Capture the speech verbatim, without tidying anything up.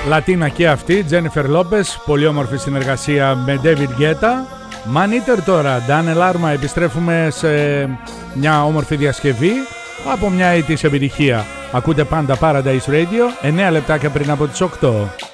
Λατίνα και αυτή, Τζένιφερ Λόπες, πολύ όμορφη συνεργασία με David Guetta. Man Eater τώρα, Dan Alarma, επιστρέφουμε σε μια όμορφη διασκευή από μια ήττης επιτυχία. Ακούτε πάντα Paradise Radio, εννέα λεπτάκια πριν από τις οκτώ.